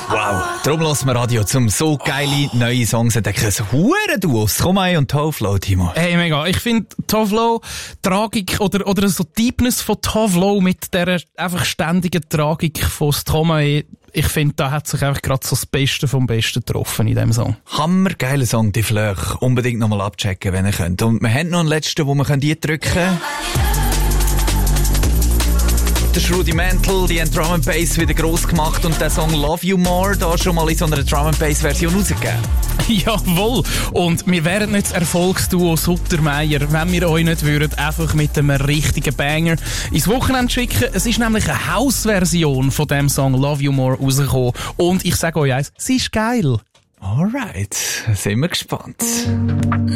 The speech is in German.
Wow, darum lassen wir Radio zum so geile neue Songs entdecken. Ein Huren-Duo, Stromae und Tovlo, Timo. Hey, mega. Ich finde Tovlo, Tragik oder so Deepness von Tovlo mit der einfach ständigen Tragik von Stromae. Ich finde, da hat sich einfach gerade so das Beste vom Besten getroffen in dem Song. Hammergeiler Song, die Flöch. Unbedingt nochmal abchecken, wenn ihr könnt. Und wir haben noch einen letzten, wo wir eindrücken können. Der Rudimental, die haben Drum and Bass wieder gross gemacht und der Song Love You More da schon mal in so einer Drum and Bass Version rausgegeben. Jawohl. Und wir wären nicht das Erfolgsduo Suttermeier, wenn wir euch nicht würden einfach mit einem richtigen Banger ins Wochenende schicken. Es ist nämlich eine House-Version von dem Song Love You More rausgekommen. Und ich sage euch eins, sie ist geil. Alright, sind wir gespannt.